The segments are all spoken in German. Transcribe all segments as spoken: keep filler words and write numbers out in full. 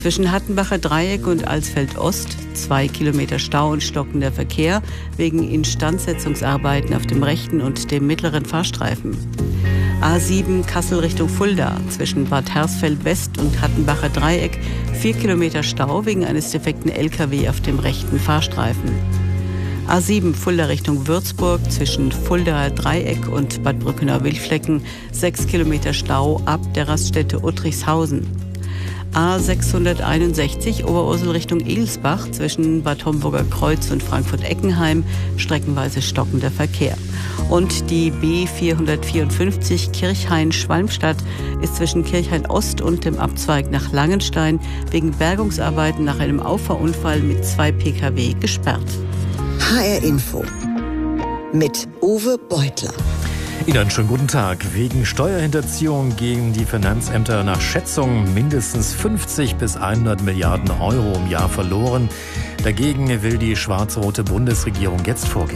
Zwischen Hattenbacher Dreieck und Alsfeld Ost zwei Kilometer Stau und stockender Verkehr wegen Instandsetzungsarbeiten auf dem rechten und dem mittleren Fahrstreifen. A sieben Kassel Richtung Fulda zwischen Bad Hersfeld West und Hattenbacher Dreieck vier Kilometer Stau wegen eines defekten L K W auf dem rechten Fahrstreifen. A sieben Fulda Richtung Würzburg zwischen Fuldaer Dreieck und Bad Brückenau-Wildflecken sechs Kilometer Stau ab der Raststätte Uttrichshausen. A sechshunderteinundsechzig Oberursel Richtung Edelsbach zwischen Bad Homburger Kreuz und Frankfurt-Eckenheim streckenweise stockender Verkehr. Und die B vierhundertvierundfünfzig Kirchhain-Schwalmstadt ist zwischen Kirchhain Ost und dem Abzweig nach Langenstein wegen Bergungsarbeiten nach einem Auffahrunfall mit zwei P K W gesperrt. H R Info mit Uwe Beutler. Ihnen einen schönen guten Tag. Wegen Steuerhinterziehung gehen die Finanzämter nach Schätzung mindestens fünfzig bis hundert Milliarden Euro im Jahr verloren. Dagegen will die schwarz-rote Bundesregierung jetzt vorgehen.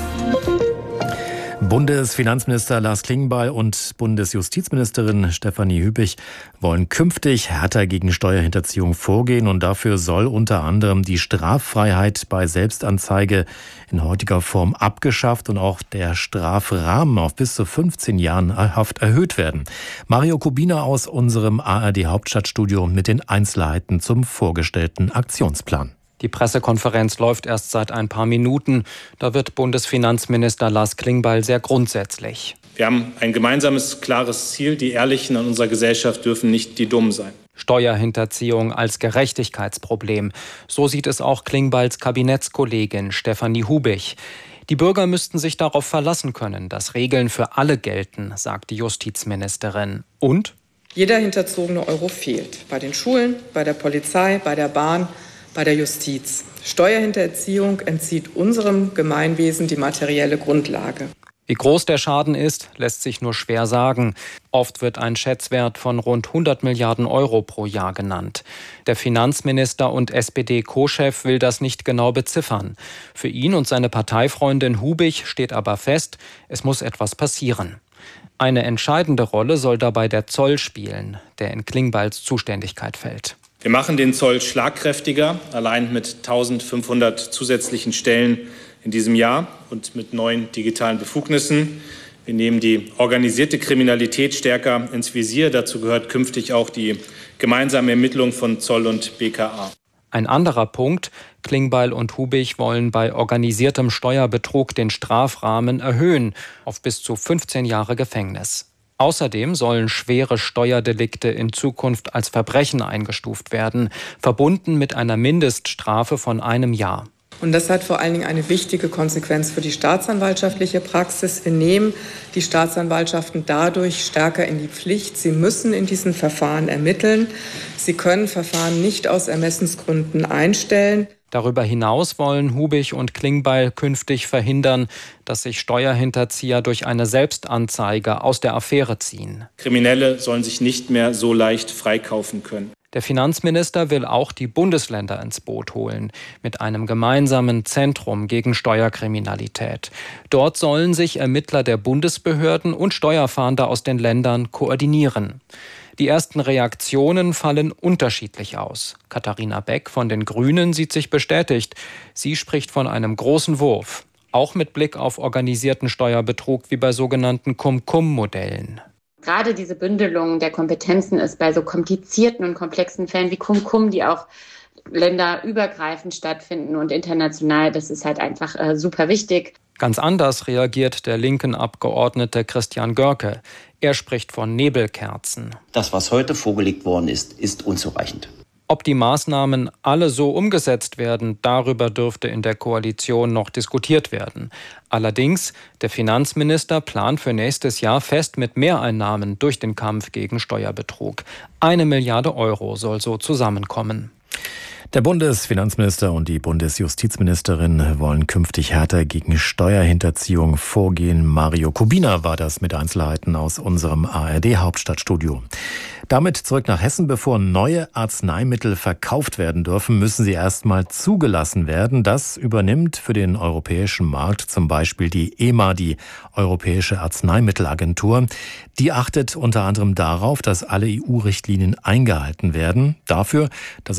Bundesfinanzminister Lars Klingbeil und Bundesjustizministerin Stefanie Hübig wollen künftig härter gegen Steuerhinterziehung vorgehen und dafür soll unter anderem die Straffreiheit bei Selbstanzeige in heutiger Form abgeschafft und auch der Strafrahmen auf bis zu fünfzehn Jahren Haft erhöht werden. Mario Kubina aus unserem A R D Hauptstadtstudio mit den Einzelheiten zum vorgestellten Aktionsplan. Die Pressekonferenz läuft erst seit ein paar Minuten. Da wird Bundesfinanzminister Lars Klingbeil sehr grundsätzlich. Wir haben ein gemeinsames, klares Ziel. Die Ehrlichen in unserer Gesellschaft dürfen nicht die Dummen sein. Steuerhinterziehung als Gerechtigkeitsproblem. So sieht es auch Klingbeils Kabinettskollegin Stefanie Hübig. Die Bürger müssten sich darauf verlassen können, dass Regeln für alle gelten, sagt die Justizministerin. Und? Jeder hinterzogene Euro fehlt. Bei den Schulen, bei der Polizei, bei der Bahn, bei der Justiz. Steuerhinterziehung entzieht unserem Gemeinwesen die materielle Grundlage. Wie groß der Schaden ist, lässt sich nur schwer sagen. Oft wird ein Schätzwert von rund hundert Milliarden Euro pro Jahr genannt. Der Finanzminister und S P D-Co-Chef will das nicht genau beziffern. Für ihn und seine Parteifreundin Hübig steht aber fest, es muss etwas passieren. Eine entscheidende Rolle soll dabei der Zoll spielen, der in Klingbeils Zuständigkeit fällt. Wir machen den Zoll schlagkräftiger, allein mit eintausendfünfhundert zusätzlichen Stellen in diesem Jahr und mit neuen digitalen Befugnissen. Wir nehmen die organisierte Kriminalität stärker ins Visier. Dazu gehört künftig auch die gemeinsame Ermittlung von Zoll und B K A. Ein anderer Punkt: Klingbeil und Hübig wollen bei organisiertem Steuerbetrug den Strafrahmen erhöhen auf bis zu fünfzehn Jahre Gefängnis. Außerdem sollen schwere Steuerdelikte in Zukunft als Verbrechen eingestuft werden, verbunden mit einer Mindeststrafe von einem Jahr. Und das hat vor allen Dingen eine wichtige Konsequenz für die staatsanwaltschaftliche Praxis. Wir nehmen die Staatsanwaltschaften dadurch stärker in die Pflicht. Sie müssen in diesen Verfahren ermitteln. Sie können Verfahren nicht aus Ermessensgründen einstellen. Darüber hinaus wollen Hübig und Klingbeil künftig verhindern, dass sich Steuerhinterzieher durch eine Selbstanzeige aus der Affäre ziehen. Kriminelle sollen sich nicht mehr so leicht freikaufen können. Der Finanzminister will auch die Bundesländer ins Boot holen, mit einem gemeinsamen Zentrum gegen Steuerkriminalität. Dort sollen sich Ermittler der Bundesbehörden und Steuerfahnder aus den Ländern koordinieren. Die ersten Reaktionen fallen unterschiedlich aus. Katharina Beck von den Grünen sieht sich bestätigt. Sie spricht von einem großen Wurf, auch mit Blick auf organisierten Steuerbetrug wie bei sogenannten Cum-Cum-Modellen. Gerade diese Bündelung der Kompetenzen ist bei so komplizierten und komplexen Fällen wie Cum-Cum, die auch länderübergreifend stattfinden und international, das ist halt einfach äh, super wichtig. Ganz anders reagiert der linken Abgeordnete Christian Görke. Er spricht von Nebelkerzen. Das, was heute vorgelegt worden ist, ist unzureichend. Ob die Maßnahmen alle so umgesetzt werden, darüber dürfte in der Koalition noch diskutiert werden. Allerdings, der Finanzminister plant für nächstes Jahr fest mit Mehreinnahmen durch den Kampf gegen Steuerbetrug. Eine Milliarde Euro soll so zusammenkommen. Der Bundesfinanzminister und die Bundesjustizministerin wollen künftig härter gegen Steuerhinterziehung vorgehen. Mario Kubina war das mit Einzelheiten aus unserem A R D Hauptstadtstudio. Damit zurück nach Hessen. Bevor neue Arzneimittel verkauft werden dürfen, müssen sie erstmal zugelassen werden. Das übernimmt für den europäischen Markt zum Beispiel die E M A, die Europäische Arzneimittelagentur. Die achtet unter anderem darauf, dass alle E U-Richtlinien eingehalten werden. Dafür, dass